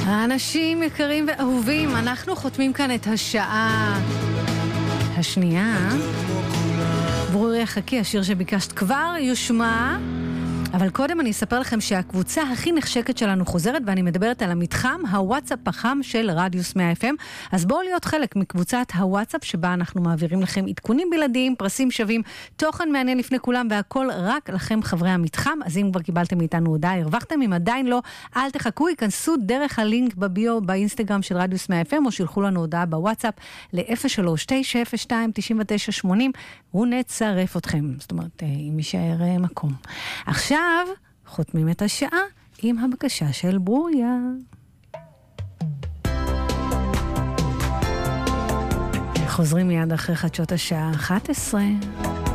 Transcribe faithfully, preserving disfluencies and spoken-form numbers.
האנשים יקרים ואהובים, אנחנו חותמים כאן את השעה השנייה. ברוריה חכי, השיר שביקשת כבר יושמע, אבל קודם אני אספר לכם שהקבוצה הכי נחשקת שלנו חוזרת, ואני מדברת על המתחם הוואטסאפ החם של רדיוס מאה אף אם. אז בואו להיות חלק מקבוצת הוואטסאפ שבה אנחנו מעבירים לכם עדכונים בלעדיים, פרסים שווים, תוכן מעניין לפני כולם, והכל רק לכם חברי המתחם. אז אם כבר קיבלתם מאיתנו הודעה, הרווחתם, אם עדיין לא, אל תחכו, ייכנסו דרך הלינק בביו באינסטגרם של רדיוס מאה אף אם, או שילחו לנו הודעה בוואטסאפ ל-אפס שלוש תשע אפס שתיים תשע תשע שמונים, ונצרף אתכם. זאת אומרת, אם יישאר מקום. עכשיו חותמים את השעה עם הבקשה של ברוריה. חוזרים מיד אחרי חדשות השעה אחת עשרה.